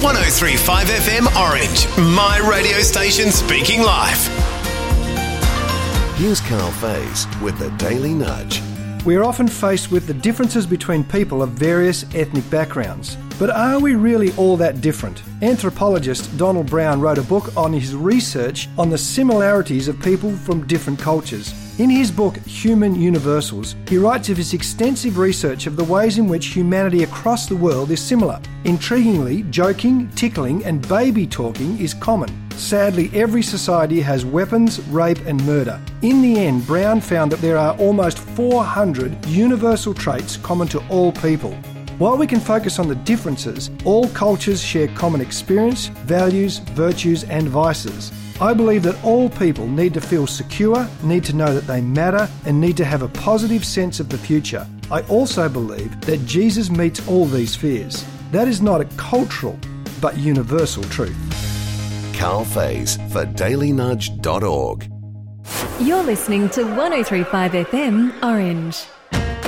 103.5 FM Orange, my radio station speaking live. Here's Carl Faze with the Daily Nudge. We are often faced with the differences between people of various ethnic backgrounds. But are we really all that different? Anthropologist Donald Brown wrote a book on his research on the similarities of people from different cultures. In his book, Human Universals, he writes of his extensive research of the ways in which humanity across the world is similar. Intriguingly, joking, tickling and baby talking is common. Sadly, every society has weapons, rape and murder. In the end, Brown found that there are almost 400 universal traits common to all people. While we can focus on the differences, all cultures share common experience, values, virtues and vices. I believe that all people need to feel secure, need to know that they matter, and need to have a positive sense of the future. I also believe that Jesus meets all these fears. That is not a cultural, but universal truth. Carl Faze for dailynudge.org. You're listening to 103.5 FM Orange.